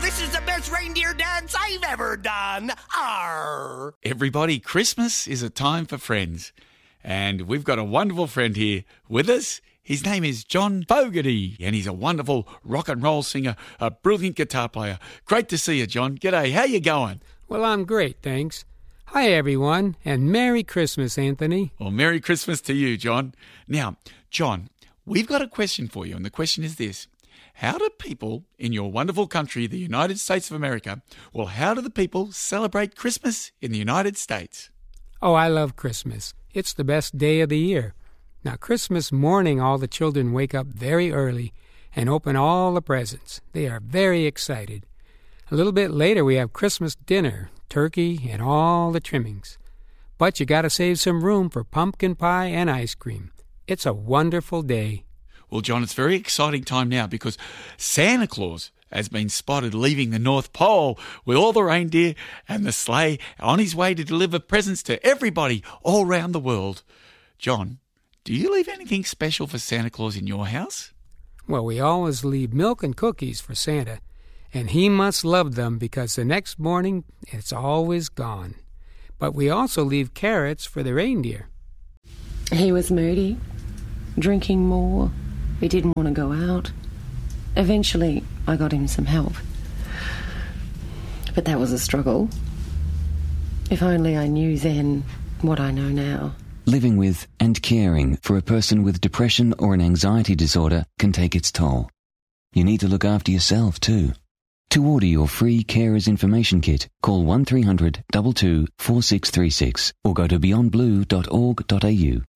This is the best reindeer dance I've ever done. Arr! Everybody, Christmas is a time for friends. And we've got a wonderful friend here with us. His name is John Fogarty, and he's a wonderful rock and roll singer, a brilliant guitar player. Great to see you, John. G'day, how you going? Well, I'm great, thanks. Hi, everyone, and Merry Christmas, Anthony. Well, Merry Christmas to you, John. Now, John, we've got a question for you, and the question is this. How do people in your wonderful country, the United States of America, how do the people celebrate Christmas in the United States? Oh, I love Christmas. It's the best day of the year. Now, Christmas morning, all the children wake up very early and open all the presents. They are very excited. A little bit later, we have Christmas dinner, turkey, and all the trimmings. But you got to save some room for pumpkin pie and ice cream. It's a wonderful day. Well, John, it's a very exciting time now because Santa Claus has been spotted leaving the North Pole with all the reindeer and the sleigh on his way to deliver presents to everybody all around the world. John, do you leave anything special for Santa Claus in your house? Well, we always leave milk and cookies for Santa, and he must love them because the next morning it's always gone. But we also leave carrots for the reindeer. He was moody, drinking more. He didn't want to go out. Eventually, I got him some help. But that was a struggle. If only I knew then what I know now. Living with and caring for a person with depression or an anxiety disorder can take its toll. You need to look after yourself too. To order your free Carers Information Kit, call 1300 22 4636 or go to beyondblue.org.au.